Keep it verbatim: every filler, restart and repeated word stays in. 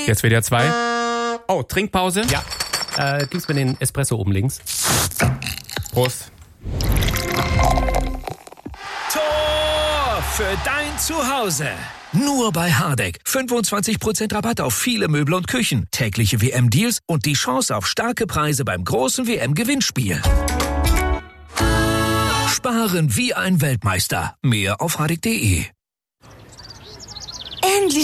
Jetzt W D R zwei. Oh, Trinkpause? Ja. Äh, gib's mir den Espresso oben links. Prost. Tor für dein Zuhause. Nur bei Hardegg. fünfundzwanzig Prozent Rabatt auf viele Möbel und Küchen. Tägliche W M-Deals und die Chance auf starke Preise beim großen W M-Gewinnspiel. Sparen wie ein Weltmeister. Mehr auf hardegg punkt de. Endlich